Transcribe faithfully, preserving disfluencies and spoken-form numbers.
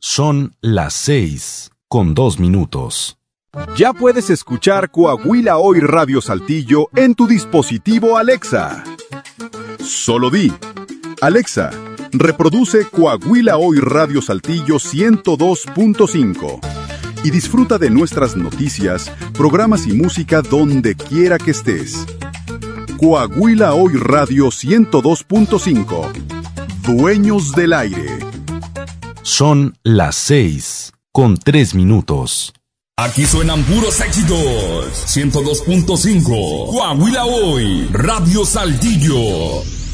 Son las seis con dos minutos. Ya puedes escuchar Coahuila Hoy Radio Saltillo en tu dispositivo Alexa. Solo di: Alexa, reproduce Coahuila Hoy Radio Saltillo ciento dos punto cinco y disfruta de nuestras noticias, programas y música donde quiera que estés. Coahuila Hoy Radio ciento dos punto cinco. Dueños del aire. Son las seis con tres minutos. Aquí suenan puros éxitos. ciento dos punto cinco. Coahuila Hoy Radio Saltillo.